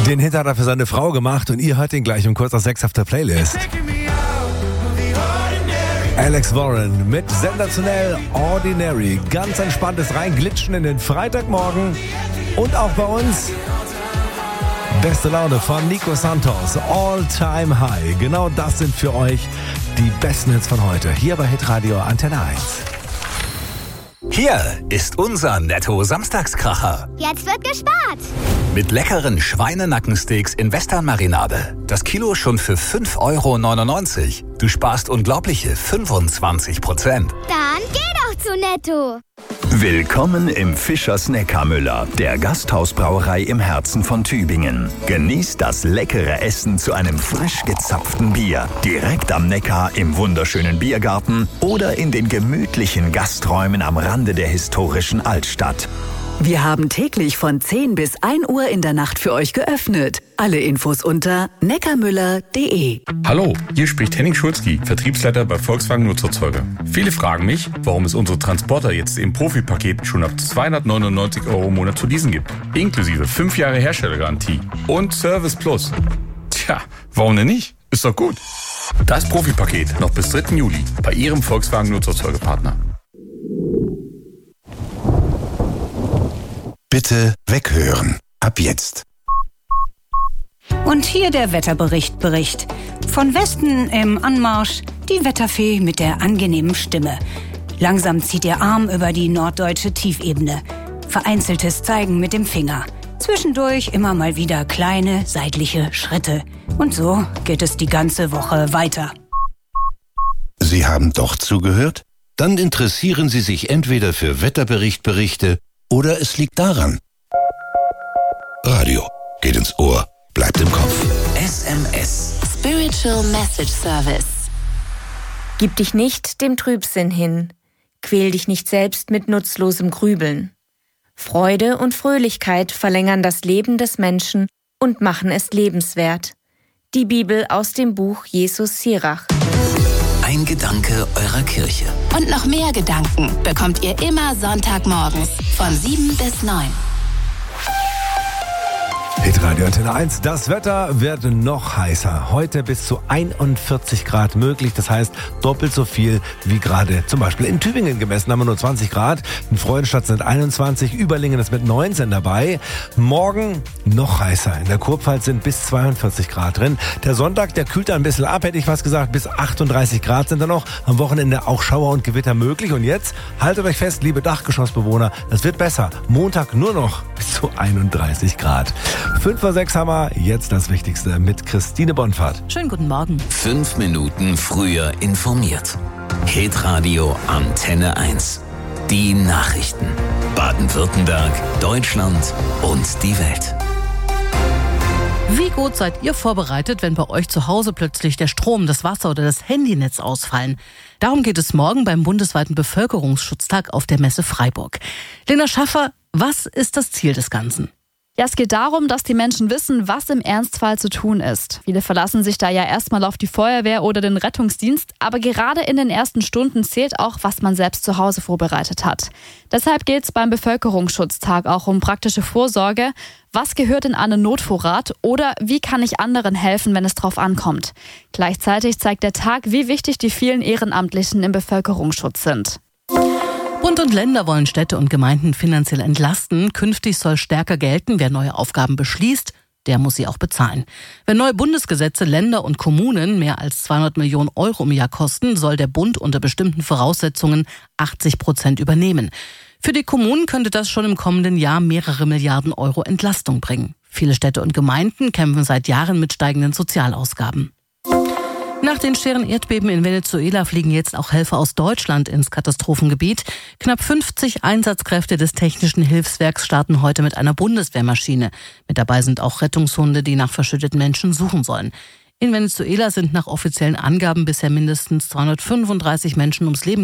Den Hit hat er für seine Frau gemacht und ihr hört ihn gleich um kurz nach 6 auf der Playlist. Alex Warren mit sensationell Ordinary. Ganz entspanntes Reinglitschen in den Freitagmorgen. Und auch bei uns beste Laune von Nico Santos. All Time High. Genau das sind für euch die besten Hits von heute. Hier bei Hitradio Antenne 1. Hier ist unser Netto-Samstagskracher. Jetzt wird gespart. Mit leckeren Schweinenackensteaks in Westernmarinade. Das Kilo schon für 5,99 €. Du sparst unglaubliche 25%. Dann geh doch zu Netto. Willkommen im Fischers Neckarmüller, der Gasthausbrauerei im Herzen von Tübingen. Genießt das leckere Essen zu einem frisch gezapften Bier. Direkt am Neckar im wunderschönen Biergarten oder in den gemütlichen Gasträumen am Rande der historischen Altstadt. Wir haben täglich von 10 bis 1 Uhr in der Nacht für euch geöffnet. Alle Infos unter neckarmüller.de. Hallo, hier spricht Henning Schulzki, Vertriebsleiter bei Volkswagen Nutzerzeuger. Viele fragen mich, warum es unsere Transporter jetzt im Profipaket schon ab 299 € im Monat zu leasen gibt. Inklusive 5 Jahre Herstellergarantie und Service Plus. Tja, warum denn nicht? Ist doch gut. Das Profipaket noch bis 3. Juli bei Ihrem Volkswagen Nutzerzeugerpartner. Bitte weghören. Ab jetzt. Und hier der Wetterbericht. Von Westen im Anmarsch die Wetterfee mit der angenehmen Stimme. Langsam zieht ihr Arm über die norddeutsche Tiefebene. Vereinzeltes Zeigen mit dem Finger. Zwischendurch immer mal wieder kleine seitliche Schritte. Und so geht es die ganze Woche weiter. Sie haben doch zugehört? Dann interessieren Sie sich entweder für Wetterberichte oder es liegt daran. Radio geht ins Ohr, bleibt im Kopf. SMS. Spiritual Message Service. Gib dich nicht dem Trübsinn hin. Quäl dich nicht selbst mit nutzlosem Grübeln. Freude und Fröhlichkeit verlängern das Leben des Menschen und machen es lebenswert. Die Bibel aus dem Buch Jesus Sirach. Ein Gedanke eurer Kirche. Und noch mehr Gedanken bekommt ihr immer Sonntagmorgens von 7 bis 9. Hitradio Antenne 1. Das Wetter wird noch heißer. Heute bis zu 41 Grad möglich. Das heißt doppelt so viel wie gerade zum Beispiel in Tübingen gemessen. Haben wir nur 20 Grad. In Freudenstadt sind 21. Überlingen ist mit 19 dabei. Morgen noch heißer. In der Kurpfalz sind bis 42 Grad drin. Der Sonntag, der kühlt ein bisschen ab, hätte ich fast gesagt. Bis 38 Grad sind da noch. Am Wochenende auch Schauer und Gewitter möglich. Und jetzt haltet euch fest, liebe Dachgeschossbewohner. Es wird besser. Montag nur noch bis zu 31 Grad. 5:06 haben wir, jetzt das Wichtigste mit Christine Bonfahrt. Schönen guten Morgen. 5 Minuten früher informiert. Hitradio Antenne 1. Die Nachrichten. Baden-Württemberg, Deutschland und die Welt. Wie gut seid ihr vorbereitet, wenn bei euch zu Hause plötzlich der Strom, das Wasser oder das Handynetz ausfallen? Darum geht es morgen beim bundesweiten Bevölkerungsschutztag auf der Messe Freiburg. Lena Schaffer, was ist das Ziel des Ganzen? Ja, es geht darum, dass die Menschen wissen, was im Ernstfall zu tun ist. Viele verlassen sich da ja erstmal auf die Feuerwehr oder den Rettungsdienst, aber gerade in den ersten Stunden zählt auch, was man selbst zu Hause vorbereitet hat. Deshalb geht es beim Bevölkerungsschutztag auch um praktische Vorsorge. Was gehört in einen Notvorrat oder wie kann ich anderen helfen, wenn es drauf ankommt? Gleichzeitig zeigt der Tag, wie wichtig die vielen Ehrenamtlichen im Bevölkerungsschutz sind. Bund und Länder wollen Städte und Gemeinden finanziell entlasten. Künftig soll stärker gelten, wer neue Aufgaben beschließt, der muss sie auch bezahlen. Wenn neue Bundesgesetze Länder und Kommunen mehr als 200 Millionen € im Jahr kosten, soll der Bund unter bestimmten Voraussetzungen 80% übernehmen. Für die Kommunen könnte das schon im kommenden Jahr mehrere Milliarden € Entlastung bringen. Viele Städte und Gemeinden kämpfen seit Jahren mit steigenden Sozialausgaben. Nach den schweren Erdbeben in Venezuela fliegen jetzt auch Helfer aus Deutschland ins Katastrophengebiet. Knapp 50 Einsatzkräfte des Technischen Hilfswerks starten heute mit einer Bundeswehrmaschine. Mit dabei sind auch Rettungshunde, die nach verschütteten Menschen suchen sollen. In Venezuela sind nach offiziellen Angaben bisher mindestens 335 Menschen ums Leben